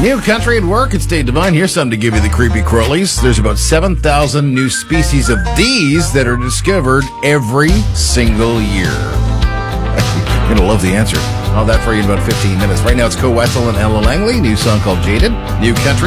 New country at work. It's Dave Devine. Here's something to give you the creepy crawlies. There's about 7,000 new species of these that are discovered every single year. You're going to love the answer. All that for you in about 15 minutes. Right now it's Co Wessel and Ella Langley. New song called Jaded. New country.